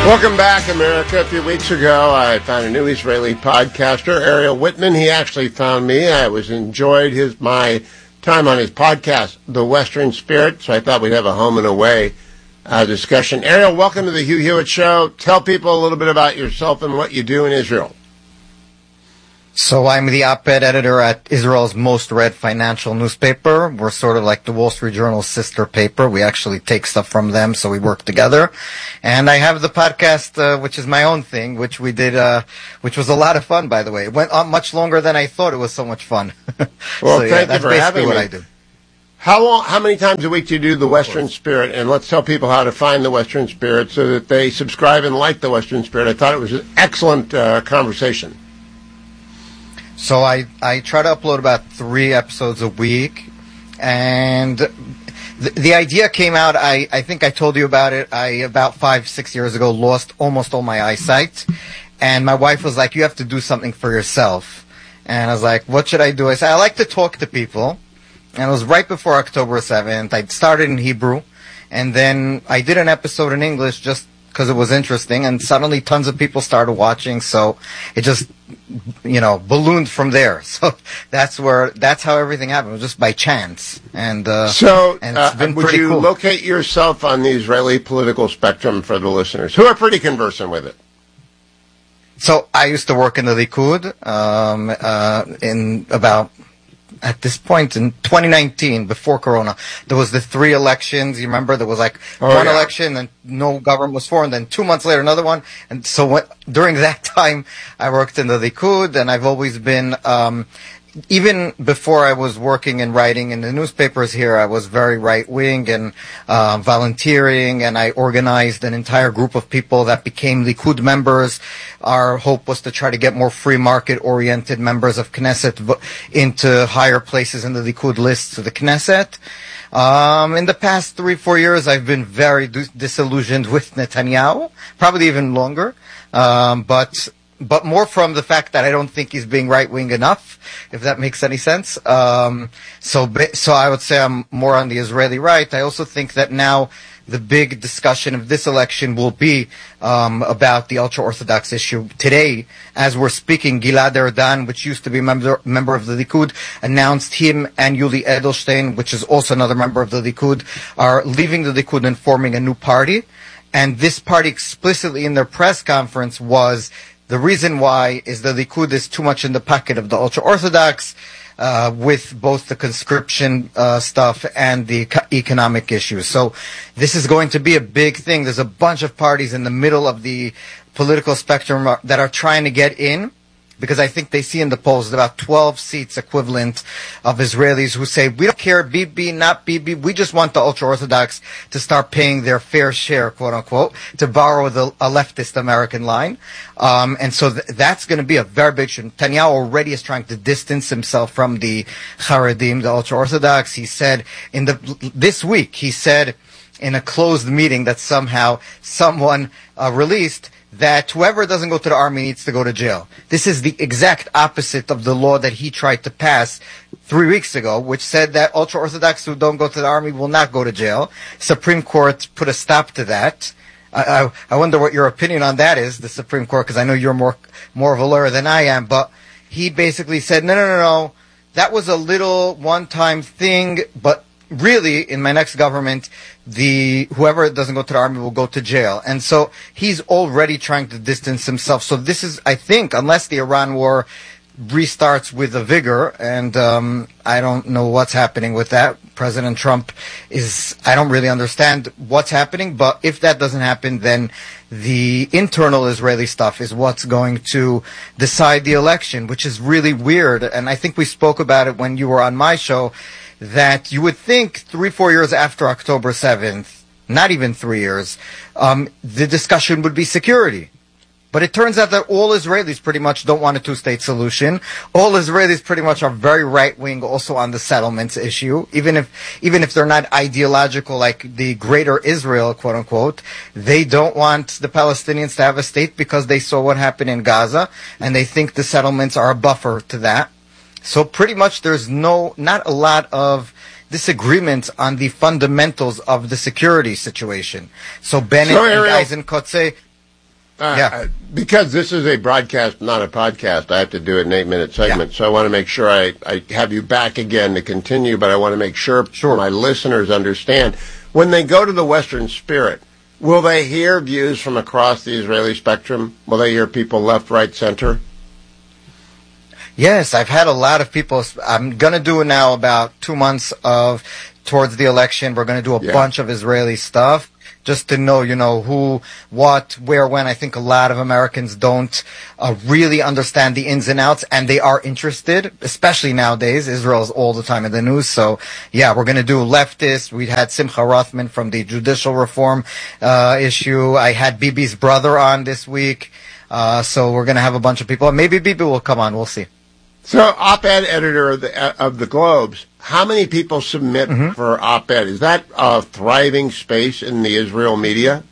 Welcome back, America. A few weeks ago, I found a new Israeli podcaster, Ariel Whitman. He actually found me. I enjoyed my time on his podcast, The Western Spirit, so I thought we'd have a home and away discussion. Ariel, welcome to the Hugh Hewitt Show. Tell people a little bit about yourself and what you do in Israel. So I'm the op-ed editor at Israel's most read financial newspaper. We're sort of like the Wall Street Journal's sister paper. We actually take stuff from them, so we work together. And I have the podcast, which is my own thing, which we did, which was a lot of fun, by the way. It went on much longer than I thought. It was so much fun. Well, thank you for having me. That's basically what I do. How many times a week do you do the Western Spirit? And let's tell people how to find the Western Spirit so that they subscribe and like the Western Spirit. I thought it was an excellent conversation. So I try to upload about 3 episodes a week, and the idea came out, I think I told you about it, about 5-6 years ago, lost almost all my eyesight, and my wife was like, you have to do something for yourself. And I was like, what should I do? I said, I like to talk to people, and it was right before October 7th. I started in Hebrew, and then I did an episode in English just because it was interesting, and suddenly tons of people started watching, so it just, ballooned from there. So that's how everything happened. It was just by chance. And it's been would you cool. Locate yourself on the Israeli political spectrum for the listeners who are pretty conversant with it? So I used to work in the Likud, at this point in 2019, before Corona, there was the 3 elections. You remember there was one election, and no government was formed, and 2 months later another one. And so during that time, I worked in the Likud, and I've always been, even before I was working and writing in the newspapers here, I was very right-wing and volunteering, and I organized an entire group of people that became Likud members. Our hope was to try to get more free market-oriented members of Knesset into higher places in the Likud list to the Knesset. In the past 3-4 years, I've been very disillusioned with Netanyahu, probably even longer, but more from the fact that I don't think he's being right-wing enough, if that makes any sense. So I would say I'm more on the Israeli right. I also think that now the big discussion of this election will be about the ultra-Orthodox issue. Today, as we're speaking, Gilad Erdan, which used to be a member of the Likud, announced him and Yuli Edelstein, which is also another member of the Likud, are leaving the Likud and forming a new party. And this party explicitly in their press conference was the reason why is the Likud is too much in the pocket of the ultra-Orthodox with both the conscription stuff and the economic issues. So this is going to be a big thing. There's a bunch of parties in the middle of the political spectrum that are trying to get in, because I think they see in the polls about 12 seats equivalent of Israelis who say, we don't care, Bibi, not Bibi, we just want the ultra-Orthodox to start paying their fair share, quote-unquote, to borrow a leftist American line. And so that's going to be a very big issue. Netanyahu already is trying to distance himself from the Haredim, the ultra-Orthodox. He said this week, he said in a closed meeting that somehow someone released that whoever doesn't go to the army needs to go to jail. This is the exact opposite of the law that he tried to pass 3 weeks ago, which said that ultra-Orthodox who don't go to the army will not go to jail. Supreme Court put a stop to that. I wonder what your opinion on that is, the Supreme Court, because I know you're more of a lawyer than I am, but he basically said, no, that was a little one-time thing, but really, in my next government, whoever doesn't go to the army will go to jail. And so he's already trying to distance himself. So this is, I think, unless the Iran war restarts with a vigor, and I don't know what's happening with that. President Trump I don't really understand what's happening, but if that doesn't happen, then the internal Israeli stuff is what's going to decide the election, which is really weird. And I think we spoke about it when you were on my show, that you would think 3-4 years after October 7th, not even 3 years, the discussion would be security. But it turns out that all Israelis pretty much don't want a two-state solution. All Israelis pretty much are very right-wing also on the settlements issue. Even if they're not ideological like the greater Israel, quote-unquote, they don't want the Palestinians to have a state because they saw what happened in Gaza, and they think the settlements are a buffer to that. So pretty much there's not a lot of disagreement on the fundamentals of the security situation. So Bennett and Eisenkot say, Because this is a broadcast, not a podcast, I have to do an 8-minute segment. So I want to make sure I have you back again to continue, but I want to make sure my listeners understand. When they go to the Western Spirit, will they hear views from across the Israeli spectrum? Will they hear people left, right, center? Yes, I've had a lot of people. I'm going to do now about 2 months of towards the election. We're going to do a bunch of Israeli stuff just to know, who, what, where, when. I think a lot of Americans don't really understand the ins and outs, and they are interested, especially nowadays. Israel's all the time in the news. So, we're going to do leftists. We had Simcha Rothman from the judicial reform issue. I had Bibi's brother on this week. So we're going to have a bunch of people. Maybe Bibi will come on. We'll see. So, op-ed editor of the Globes, how many people submit for op-ed? Is that a thriving space in the Israel media?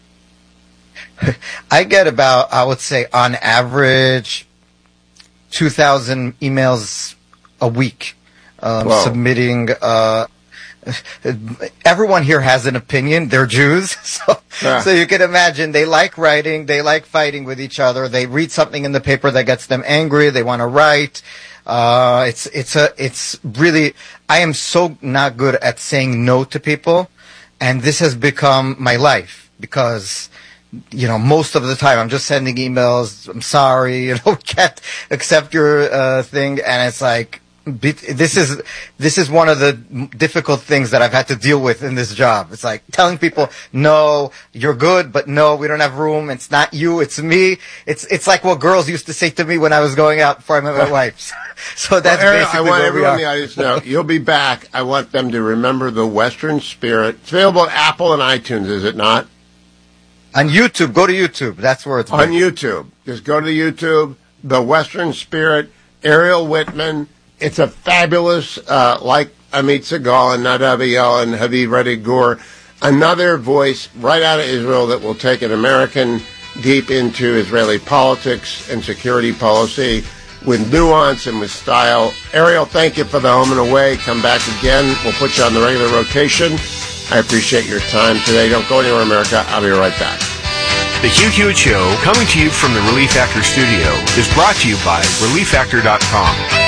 I get about, I would say, on average, 2,000 emails a week submitting. Everyone here has an opinion. They're Jews, so you can imagine they like writing, they like fighting with each other. They read something in the paper that gets them angry. They want to write. It's really. I am so not good at saying no to people, and this has become my life because. Most of the time I'm just sending emails. I'm sorry, can't accept your thing, and it's like. This is one of the difficult things that I've had to deal with in this job. It's like telling people, no, you're good, but no, we don't have room. It's not you, it's me. It's like what girls used to say to me when I was going out before I met my wife. So that's basically I want where everyone we in are. the audience to know, you'll be back. I want them to remember the Western Spirit. It's available on Apple and iTunes, is it not? On YouTube, go to YouTube. That's where it's on YouTube. Just go to YouTube, the Western Spirit, Ariel Whitman. It's a fabulous, like Amit Segal and Nadav Eyal and Haviv Reddy Gur, another voice right out of Israel that will take an American deep into Israeli politics and security policy with nuance and with style. Ariel, thank you for the home and away. Come back again. We'll put you on the regular rotation. I appreciate your time today. Don't go anywhere, America. I'll be right back. The Hugh Hewitt Show, coming to you from the Relief Factor studio, is brought to you by ReliefFactor.com.